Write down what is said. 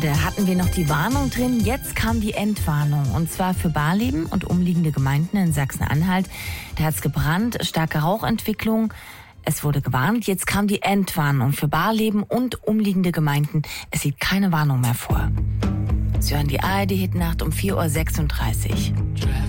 Da hatten wir noch die Warnung drin, jetzt kam die Entwarnung. Und zwar für Barleben und umliegende Gemeinden in Sachsen-Anhalt. Da hat es gebrannt, starke Rauchentwicklung. Es wurde gewarnt, jetzt kam die Entwarnung für Barleben und umliegende Gemeinden. Es sieht keine Warnung mehr vor. Sie hören die ARD-Hitnacht um 4:36 Uhr.